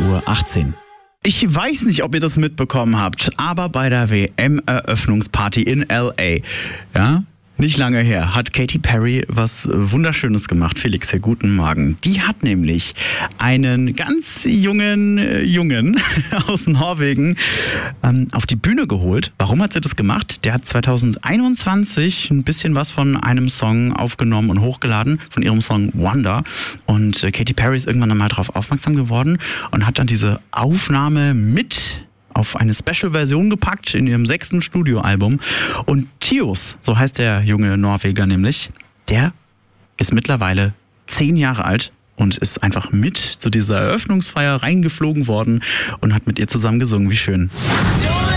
8:18 Uhr. Ich weiß nicht, ob ihr das mitbekommen habt, aber bei der WM-Eröffnungsparty in LA, ja, nicht lange her, hat Katy Perry was Wunderschönes gemacht. Felix, hier, guten Morgen. Die hat nämlich einen ganz jungen aus Norwegen auf die Bühne geholt. Warum hat sie das gemacht? Der hat 2021 ein bisschen was von einem Song aufgenommen und hochgeladen, von ihrem Song Wonder. Und Katy Perry ist irgendwann einmal darauf aufmerksam geworden und hat dann diese Aufnahme mit auf eine Special-Version gepackt in ihrem 6. Studioalbum. Und Tios, so heißt der junge Norweger nämlich, der ist mittlerweile 10 Jahre alt und ist einfach mit zu dieser Eröffnungsfeier reingeflogen worden und hat mit ihr zusammen gesungen. Wie schön.